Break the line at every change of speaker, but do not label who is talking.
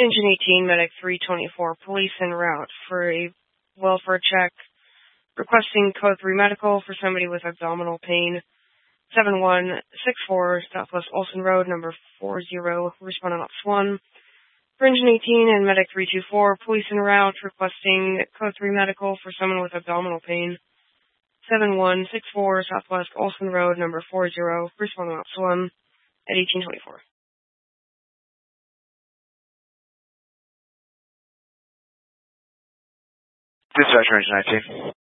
Engine 18, Medic 324, police en route for a welfare check, requesting code 3 medical for somebody with abdominal pain. 7164 Southwest Olson Road, number 40, responding ops 1. For Engine 18 and Medic 324, police en route requesting code 3 medical for someone with abdominal pain. 7164 Southwest Olson Road, number 40, responding ops 1 at 1824.
Dispatcher Engine 19.